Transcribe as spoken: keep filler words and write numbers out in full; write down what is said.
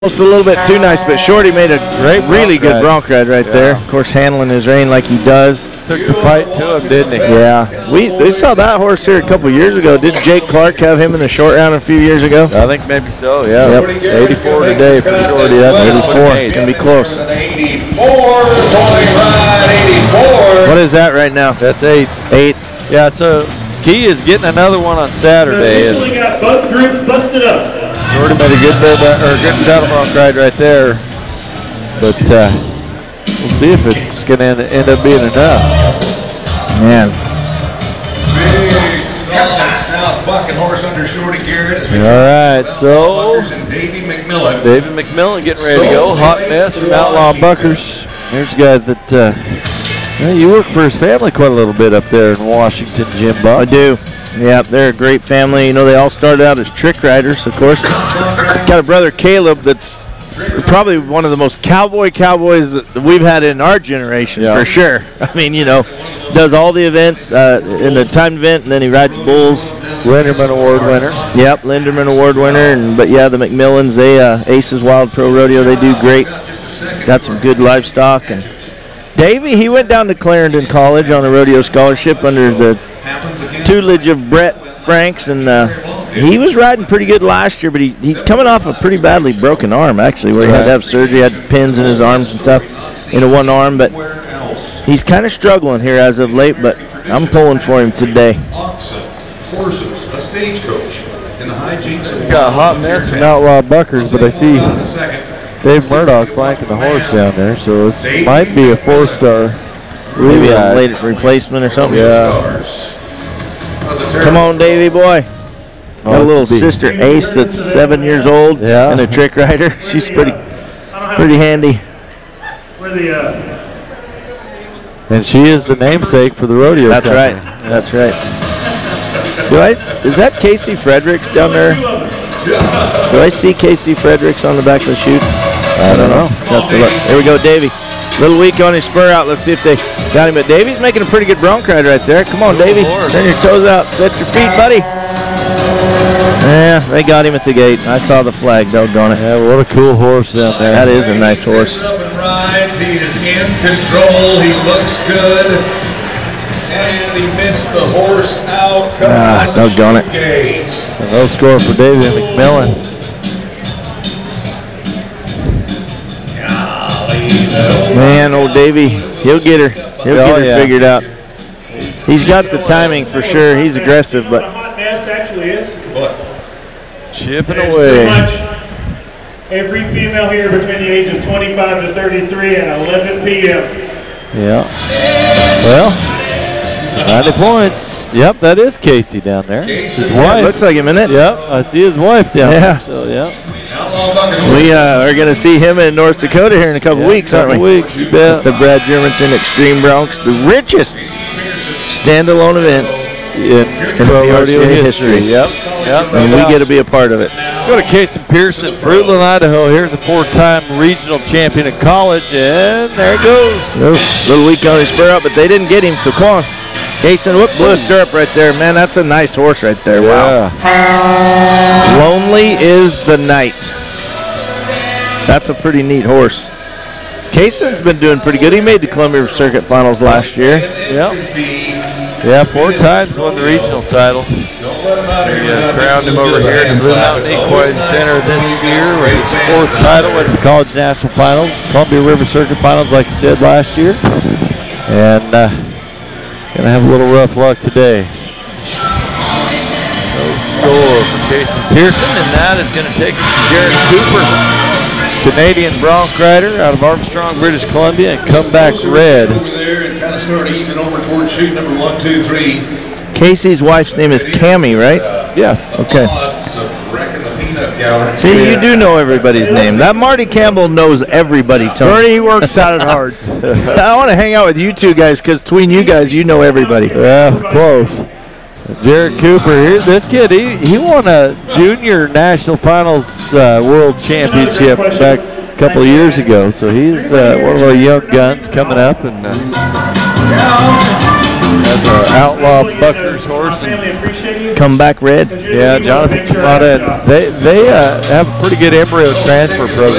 Almost a little bit too nice, but Shorty made a great, really good bronc ride right yeah. there. Of course, handling his rein like he does. Took the fight to him, didn't he? Yeah. We, we saw that horse here a couple years ago. Did Jake Clark have him in the short round a few years ago? I think maybe so, yeah. Yep. eighty-four today for Shorty. That's eighty-four. It's going to be close. What is that right now? That's eight. Eight. Yeah, so Key is getting another one on Saturday. And we got both groups busted up. Shorty made a good bit of, or a good saddle bronc ride right there, but uh, we'll see if it's going to end, end up being enough. Man. Big, solid, stout, bucking horse under Shorty Garrett. All right, so Davey McMillan. Davey McMillan getting ready to go. Hot mess from Outlaw Buckers. There's a guy that uh, well, you work for his family quite a little bit up there in Washington, Jim Bob. I do. Yeah, they're a great family. You know, they all started out as trick riders, of course. Got a brother, Caleb, that's probably one of the most cowboy cowboys that we've had in our generation, yeah. for sure. I mean, you know, does all the events uh, in the timed event, and then he rides bulls. Linderman Award winner. Yep, Linderman Award winner. And but yeah, the McMillans, they uh, Aces Wild Pro Rodeo, they do great. Got some good livestock. And Davey, he went down to Clarendon College on a rodeo scholarship under the tutelage of Brett Franks, and uh, he was riding pretty good last year, but he, he's coming off a pretty badly broken arm, actually, where he had to have surgery, had pins in his arms and stuff in a one arm, but he's kind of struggling here as of late, but I'm pulling for him today. Horses, a stagecoach in the high jeans. Got a hot mess from Outlaw Buckers, but I see Dave Murdoch flanking the horse down there, so this might be a four-star. Maybe a late replacement or something. Yeah. Come on, Davey boy. Got a little sister Ace that's seven years old yeah. and a trick rider. She's pretty, pretty handy. Where the uh, and she is the namesake for the rodeo. That's company. right. That's right. Do I? Is that Casey Fredericks down there? Do I see Casey Fredericks on the back of the chute? I don't know. Have to look. Here we go, Davey. Little weak on his spur out. Let's see if they got him. But Davey's making a pretty good bronc ride right there. Come on, Davey. Turn your toes out. Set your feet, buddy. Yeah, they got him at the gate. I saw the flag. Doggone it. Yeah, what a cool horse down there. That is a nice horse. He is in control. He looks good. And he missed the horse out. Ah, doggone it. A low score for Davey McMillan. Man, old Davey, he'll get her. He'll oh, get her yeah. figured out. He's got the timing for sure. He's aggressive, but hot mess actually is. Chipping It's away. pretty much every female here between the age of twenty-five to thirty-three at eleven p m Yeah. Well, ninety points. Yep, that is Casey down there. His yeah, wife. looks like him, isn't it? Yep, I see his wife down Yeah. there. So, yeah. We uh, are going to see him in North Dakota here in a couple yeah, weeks, aren't we? couple weeks, you bet. The Brad Germanson Extreme Broncs, the richest standalone event in, in pro P R C A rodeo history. history. Yep. Yep. And we get to be a part of it. Let's go to Kason Pearson, Fruitland, Idaho. Here's the four-time regional champion at college, and there it goes. Oh, little weak on his spur out, but they didn't get him, so come on. Kason, whoop, blew a stirrup right there. Man, that's a nice horse right there. Wow. Yeah. Lonely is the night. That's a pretty neat horse. Kason's been doing pretty good. He made the Columbia Circuit Finals last year. Yep. Yeah, four times won the regional title. We uh, crowned him over here at the Blue Mountain Equine Center this year with his fourth title at the College National Finals, Columbia River Circuit Finals, like I said last year. And uh, gonna have a little rough luck today. No score for Kason Pearson, and that is gonna take us to Jared Cooper, Canadian bronc rider out of Armstrong, British Columbia, and Comeback Red. Over there and kind of start easing over towards chute number one, two, three. Casey's wife's name is Cammie, right? Yes. Okay. Gallery. See, you do know everybody's name. That Marty Campbell knows everybody, Tony. Bernie works at it hard. I want to hang out with you two guys because between you guys, you know everybody. Yeah, close. Jared Cooper, here, this kid, he, he won a junior national finals uh, world championship back a couple of years ago. So he's uh, one of our young guns coming up. And uh, That's an outlaw Buckers horse. Family appreciate you. Come back red. Yeah, Jonathan Kamada. They they uh, have a pretty good embryo transfer program.